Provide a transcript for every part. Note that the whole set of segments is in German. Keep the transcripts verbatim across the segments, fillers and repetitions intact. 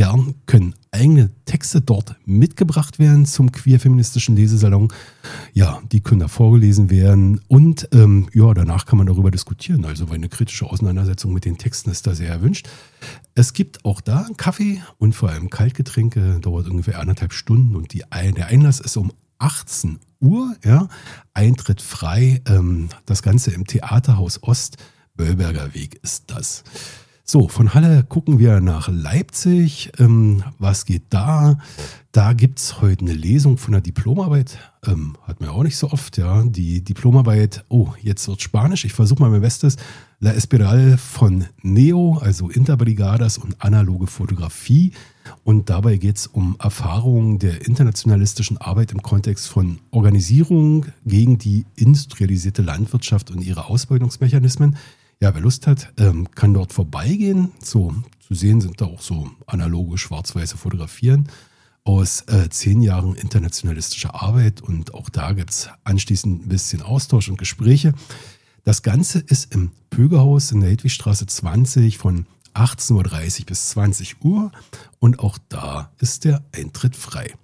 gern können eigene Texte dort mitgebracht werden zum queer-feministischen Lesesalon. Ja, die können da vorgelesen werden und ähm, ja, danach kann man darüber diskutieren. Also eine kritische Auseinandersetzung mit den Texten ist da sehr erwünscht. Es gibt auch da Kaffee und vor allem Kaltgetränke, dauert ungefähr anderthalb Stunden und die, der Einlass ist um achtzehn Uhr, ja, Eintritt frei, ähm, das Ganze im Theaterhaus Ost, Böllberger Weg ist das. So, von Halle gucken wir nach Leipzig. Ähm, was geht da? Da gibt es heute eine Lesung von der Diplomarbeit. Ähm, hat man ja auch nicht so oft, ja. Die Diplomarbeit, oh, jetzt wird Spanisch. Ich versuche mal mein Bestes. La Espiral von Neo, also Interbrigadas und analoge Fotografie. Und dabei geht es um Erfahrungen der internationalistischen Arbeit im Kontext von Organisierung gegen die industrialisierte Landwirtschaft und ihre Ausbeutungsmechanismen. Ja, wer Lust hat, ähm, kann dort vorbeigehen. So zu sehen sind da auch so analoge schwarz-weiße Fotografien aus äh, zehn Jahren internationalistischer Arbeit. Und auch da gibt es anschließend ein bisschen Austausch und Gespräche. Das Ganze ist im Pögerhaus in der Hedwigstraße zwanzig von achtzehn Uhr dreißig bis zwanzig Uhr. Und auch da ist der Eintritt frei.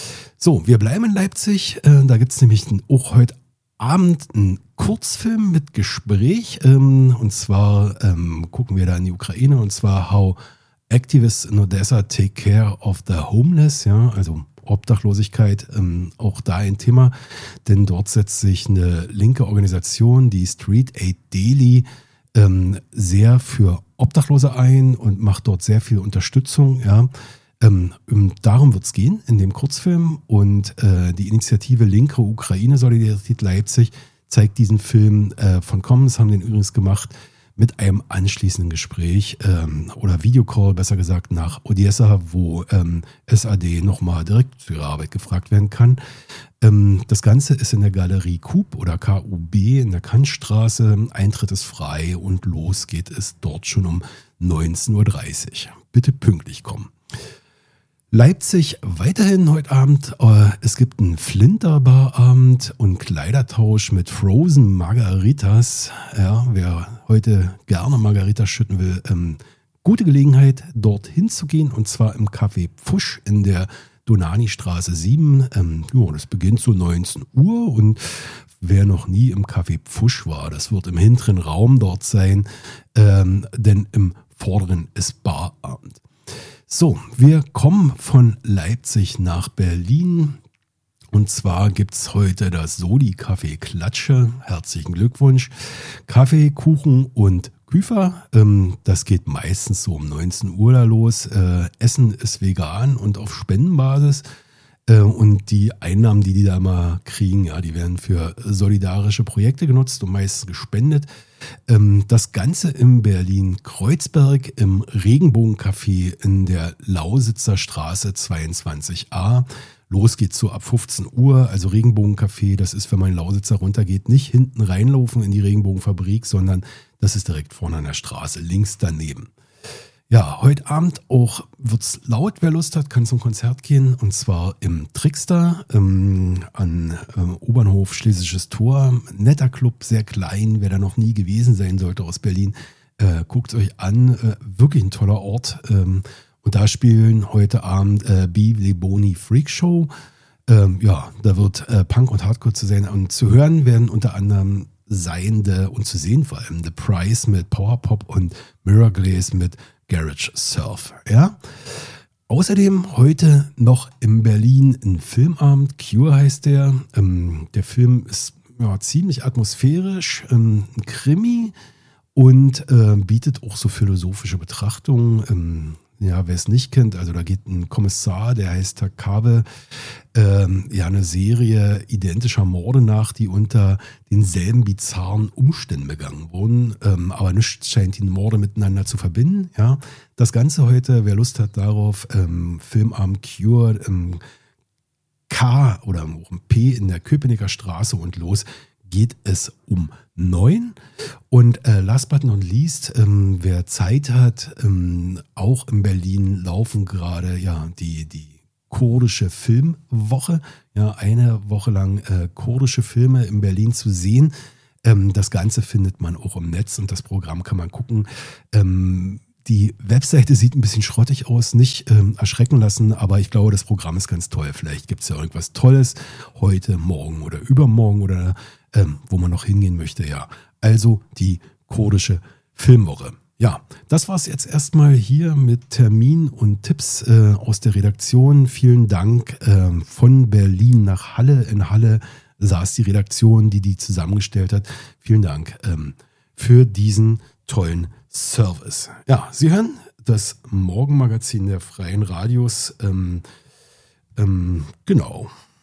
So, wir bleiben in Leipzig. Äh, da gibt es nämlich auch heute Abend einen Kurzfilm mit Gespräch, ähm, und zwar ähm, gucken wir da in die Ukraine, und zwar How Activists in Odessa Take Care of the Homeless, ja, also Obdachlosigkeit, ähm, auch da ein Thema, denn dort setzt sich eine linke Organisation, die Street Aid Daily, ähm, sehr für Obdachlose ein und macht dort sehr viel Unterstützung, ja. Ähm, darum wird es gehen in dem Kurzfilm und äh, die Initiative Linke Ukraine Solidarität Leipzig zeigt diesen Film äh, von Commons, haben den übrigens gemacht mit einem anschließenden Gespräch ähm, oder Videocall, besser gesagt, nach Odessa, wo ähm, S A D nochmal direkt zu ihrer Arbeit gefragt werden kann. Ähm, das Ganze ist in der Galerie Coop oder K U B in der Kantstraße. Eintritt ist frei und los geht es dort schon um neunzehn Uhr dreißig. Bitte pünktlich kommen. Leipzig weiterhin heute Abend. Äh, es gibt einen Flinterbarabend und Kleidertausch mit Frozen Margaritas. Ja, wer heute gerne Margaritas schütten will, ähm, gute Gelegenheit, dorthin zu gehen. Und zwar im Café Pfusch in der Donani-Straße sieben. Ähm, jo, das beginnt so neunzehn Uhr. Und wer noch nie im Café Pfusch war, das wird im hinteren Raum dort sein. Ähm, denn im vorderen ist Barabend. So, wir kommen von Leipzig nach Berlin und zwar gibt es heute das Soli-Café Klatsche. Herzlichen Glückwunsch. Kaffee, Kuchen und Küfer. Ähm, das geht meistens so um neunzehn Uhr da los. Äh, Essen ist vegan und auf Spendenbasis. Äh, und die Einnahmen, die die da mal kriegen, ja, die werden für solidarische Projekte genutzt und meistens gespendet. Ähm, das Ganze in Berlin-Kreuzberg im Regenbogencafé in der Lausitzer Straße zweiundzwanzig a. Los geht's so ab fünfzehn Uhr, also Regenbogencafé, das ist, wenn man in Lausitzer runtergeht, nicht hinten reinlaufen in die Regenbogenfabrik, sondern das ist direkt vorne an der Straße, links daneben. Ja, heute Abend auch wird's laut, wer Lust hat, kann zum Konzert gehen, und zwar im Trickster ähm, an ähm, Obernhof Schlesisches Tor. Netter Club, sehr klein, wer da noch nie gewesen sein sollte aus Berlin, äh, guckt euch an, äh, wirklich ein toller Ort. Ähm, und da spielen heute Abend äh, B. Leboni Freak Show. Ähm, ja, da wird äh, Punk und Hardcore zu sehen und zu hören werden unter anderem Seiende und zu sehen vor allem The Price mit Powerpop und Mirror Glaze mit Garage Surf, ja. Außerdem heute noch in Berlin ein Filmabend, Cure heißt der. Ähm, der Film ist ja, ziemlich atmosphärisch, ähm, ein Krimi und äh, bietet auch so philosophische Betrachtungen. Ähm, ja, wer es nicht kennt, also da geht ein Kommissar, der heißt Takabe, ähm, ja, eine Serie identischer Morde nach, die unter denselben bizarren Umständen begangen wurden, ähm, aber nichts scheint die Morde miteinander zu verbinden, ja. Das Ganze heute, wer Lust hat darauf, ähm, Filmabend Cure, ähm, K oder auch ein P in der Köpenicker Straße und los geht es um neun. Und äh, last but not least, ähm, wer Zeit hat, ähm, auch in Berlin laufen gerade ja die, die kurdische Filmwoche. Ja, eine Woche lang äh, kurdische Filme in Berlin zu sehen. Ähm, das Ganze findet man auch im Netz und das Programm kann man gucken. Ähm, die Webseite sieht ein bisschen schrottig aus, nicht ähm, erschrecken lassen, aber ich glaube, das Programm ist ganz toll. Vielleicht gibt es ja irgendwas Tolles heute, morgen oder übermorgen oder ähm, wo man noch hingehen möchte. Ja, also die kurdische Filmwoche. Ja, das war es jetzt erstmal hier mit Termin und Tipps äh, aus der Redaktion. Vielen Dank. Äh, von Berlin nach Halle. In Halle saß die Redaktion, die die zusammengestellt hat. Vielen Dank ähm, für diesen tollen Service. Ja, Sie hören das Morgenmagazin der Freien Radios. Ähm, ähm, genau.